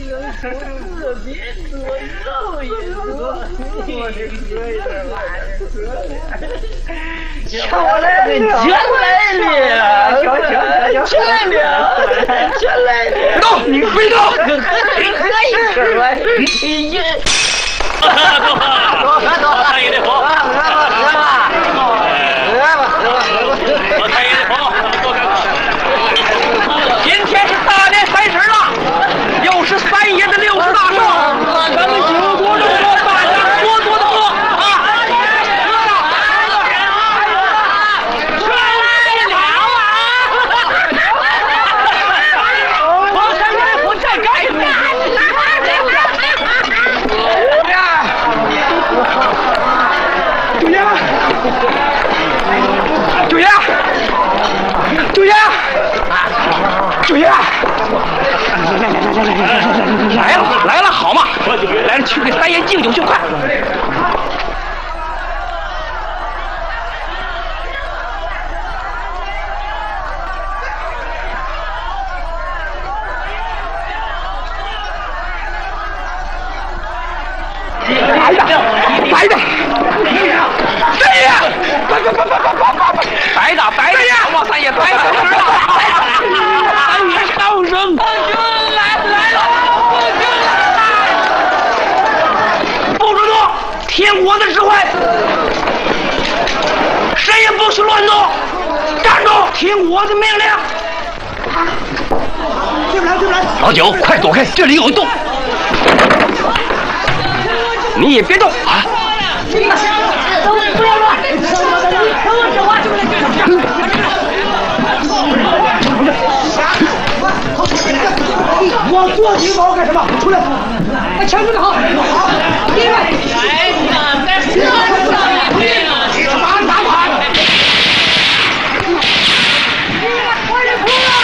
你飞到，喝一口吧， 太爷的婆，太爷的婆，今天是大年30了，又是3爷的60大寿，咱们酒多肉多，大家多多的喝啊！九爷，来了，好嘛，来了，去给3爷敬酒去，快！白的，三爷，白的，哇，三爷，白的，三爷上升，来了，不准动，听我的指挥，谁也不许乱动，站住，听我的命令。对不来，老九，快躲开，这里有洞。你也别动啊！不要乱！我做警报干什么？出来！把枪准备好！好，第一位。